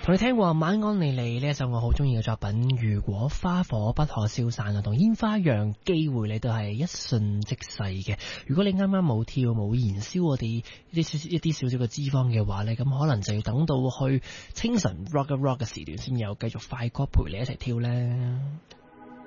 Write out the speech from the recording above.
同你聽過晚安莉莉呢一首我好中意嘅作品，如果花火不可消散啊，同煙花一樣，機會你都係一瞬即逝嘅。如果你啱啱冇跳冇燃燒我哋一啲少少嘅脂肪嘅話呢，咁可能就要等到去清晨 rock a rock 嘅時段先有繼續快歌陪你一齊跳呢。